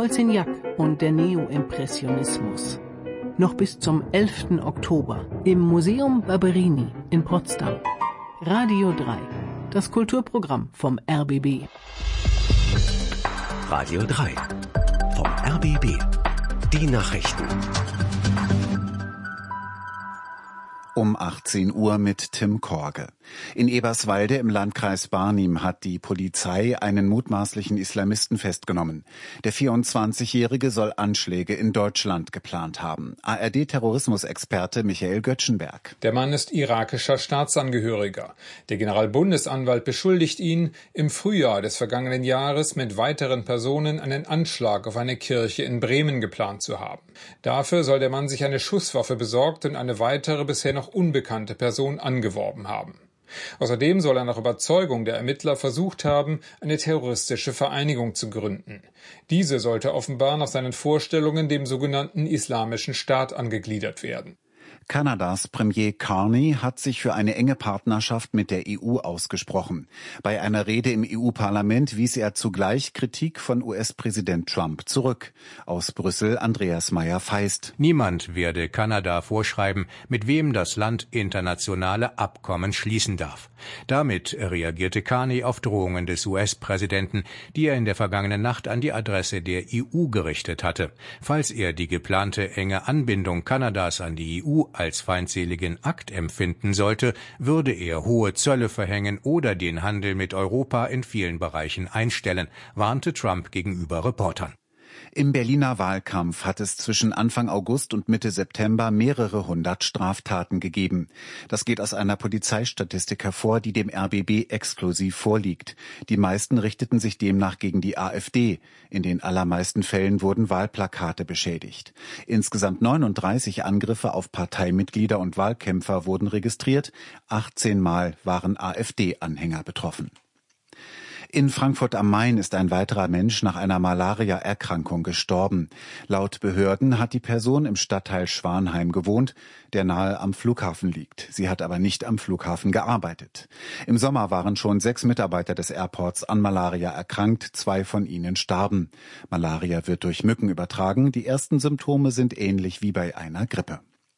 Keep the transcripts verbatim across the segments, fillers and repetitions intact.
Paul Signac und der Neoimpressionismus. Noch bis zum elften Oktober im Museum Barberini in Potsdam. Radio drei, das Kulturprogramm vom R B B. Radio drei, vom R B B. Die Nachrichten. Um achtzehn Uhr mit Tim Korge. In Eberswalde im Landkreis Barnim hat die Polizei einen mutmaßlichen Islamisten festgenommen. Der vierundzwanzigjährige soll Anschläge in Deutschland geplant haben. A R D-Terrorismusexperte Michael Göttschenberg. Der Mann ist irakischer Staatsangehöriger. Der Generalbundesanwalt beschuldigt ihn, im Frühjahr des vergangenen Jahres mit weiteren Personen einen Anschlag auf eine Kirche in Bremen geplant zu haben. Dafür soll der Mann sich eine Schusswaffe besorgt und eine weitere bisher noch unbekannte Person angeworben haben. Außerdem soll er nach Überzeugung der Ermittler versucht haben, eine terroristische Vereinigung zu gründen. Diese sollte offenbar nach seinen Vorstellungen dem sogenannten Islamischen Staat angegliedert werden. Kanadas Premier Carney hat sich für eine enge Partnerschaft mit der E U ausgesprochen. Bei einer Rede im E U-Parlament wies er zugleich Kritik von U S-Präsident Trump zurück. Aus Brüssel Andreas Meyer-Feist. Niemand werde Kanada vorschreiben, mit wem das Land internationale Abkommen schließen darf. Damit reagierte Carney auf Drohungen des U S-Präsidenten, die er in der vergangenen Nacht an die Adresse der E U gerichtet hatte. Falls er die geplante enge Anbindung Kanadas an die E U als feindseligen Akt empfinden sollte, würde er hohe Zölle verhängen oder den Handel mit Europa in vielen Bereichen einstellen, warnte Trump gegenüber Reportern. Im Berliner Wahlkampf hat es zwischen Anfang August und Mitte September mehrere hundert Straftaten gegeben. Das geht aus einer Polizeistatistik hervor, die dem R B B exklusiv vorliegt. Die meisten richteten sich demnach gegen die AfD. In den allermeisten Fällen wurden Wahlplakate beschädigt. Insgesamt neununddreißig Angriffe auf Parteimitglieder und Wahlkämpfer wurden registriert. achtzehn Mal waren AfD-Anhänger betroffen. In Frankfurt am Main ist ein weiterer Mensch nach einer Malaria-Erkrankung gestorben. Laut Behörden hat die Person im Stadtteil Schwanheim gewohnt, der nahe am Flughafen liegt. Sie hat aber nicht am Flughafen gearbeitet. Im Sommer waren schon sechs Mitarbeiter des Airports an Malaria erkrankt, zwei von ihnen starben. Malaria wird durch Mücken übertragen. Die ersten Symptome sind ähnlich wie bei einer Grippe.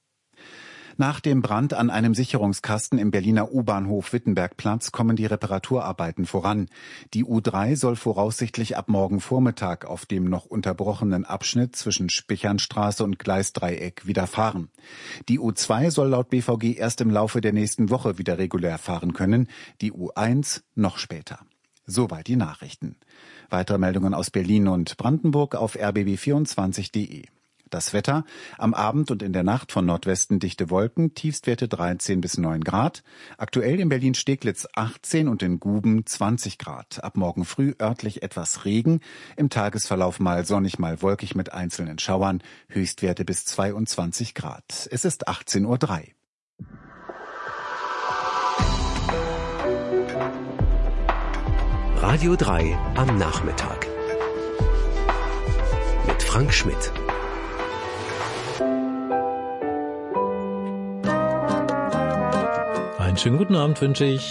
Nach dem Brand an einem Sicherungskasten im Berliner U-Bahnhof Wittenbergplatz kommen die Reparaturarbeiten voran. Die U drei soll voraussichtlich ab morgen Vormittag auf dem noch unterbrochenen Abschnitt zwischen Spichernstraße und Gleisdreieck wieder fahren. Die U zwei soll laut B V G erst im Laufe der nächsten Woche wieder regulär fahren können, die U eins noch später. Soweit die Nachrichten. Weitere Meldungen aus Berlin und Brandenburg auf r b b vierundzwanzig punkt de. Das Wetter: am Abend und in der Nacht von Nordwesten dichte Wolken, Tiefstwerte dreizehn bis neun Grad. Aktuell in Berlin-Steglitz achtzehn und in Guben zwanzig Grad. Ab morgen früh örtlich etwas Regen. Im Tagesverlauf mal sonnig, mal wolkig mit einzelnen Schauern. Höchstwerte bis zweiundzwanzig Grad. Es ist achtzehn Uhr drei. Radio drei am Nachmittag. Mit Frank Schmidt. Einen schönen guten Abend wünsche ich.